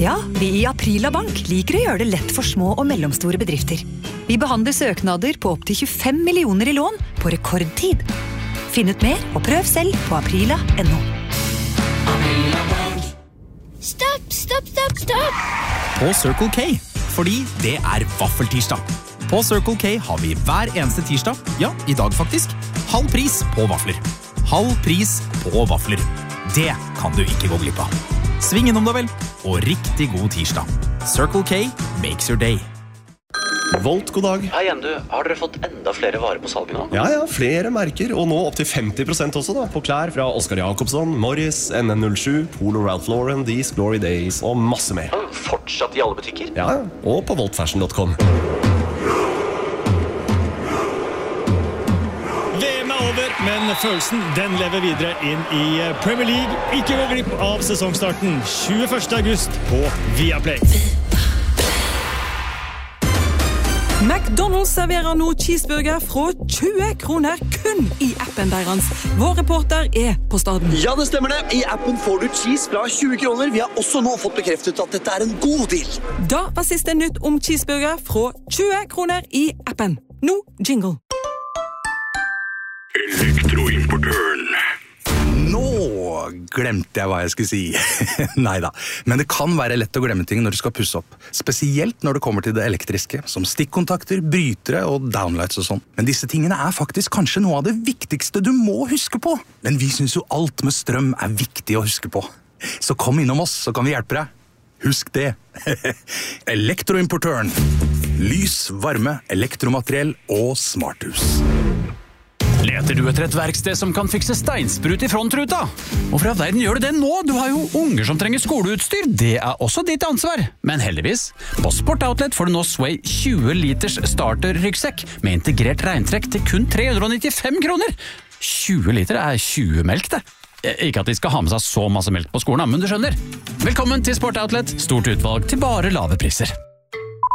Ja, vi i Aprila Bank liker å gjøre det lett for små og mellomstore bedrifter. Vi behandler søknader på opp til 25 millioner i lån på rekordtid. Finn ut mer og prøv selv på aprila.no. Stopp! På Circle K, fordi det vaffeltirsdag. På Circle K har vi hver eneste tirsdag, ja, i dag faktisk, halv pris på vafler. Halv pris på vafler. Det kan du ikke gå glipp av. Sving innom da vel, og riktig god tirsdag. Circle K makes your day. Volt, god dag. Hei igjen, du. Har dere fått enda flere varer på salget nå? Ja, flere merker, og nå opp til 50% også da, på klær fra Oscar Jacobsson, Morris, NN07, Polo Ralph Lauren, These Glory Days og masse mer. Fortsatt i alle butikker? Ja, og på voltfashion.com. Men følelsen, den lever videre inn i Premier League. Ikke gå glipp av sesongstarten 21. august på Viaplay. McDonald's serverer nå cheeseburger fra 20 kroner kun i appen deres. Vår reporter på staden. Ja, det stemmer det. I appen får du cheese fra 20 kroner. Vi har også nå fått bekreftet at dette en god deal. Da var siste nytt om cheeseburger fra 20 kroner i appen. Nå jingle. Elektroimportøren. Nå glemte jeg hva jeg skulle si. Neida, men det kan være lett å glemme ting når du skal pusse opp. Spesielt når det kommer til det elektriske, som stikkontakter, brytere og downlights og sånn. Men disse tingene faktisk kanskje noe av det viktigste du må huske på. Men vi synes jo alt med strøm viktig å huske på. Så kom innom oss, så kan vi hjelpe deg. Husk det. Elektroimportøren. Lys, varme, elektromateriell og smarthus. Leter du etter et verksted som kan fikse steinsprut i frontruta? Hvorfor i verden gjør du det nå? Du har jo unger som trenger skoleutstyr. Det også ditt ansvar. Men heldigvis, på Sport Outlet får du nå Sway 20 liters starter-ryggsekk med integrert regntrekk til kun 395 kroner. 20 liter 20 melk, det. Ikke at de skal ha med seg så masse melk på skolen, men du skjønner. Velkommen til Sport Outlet. Stort utvalg til bare lave priser.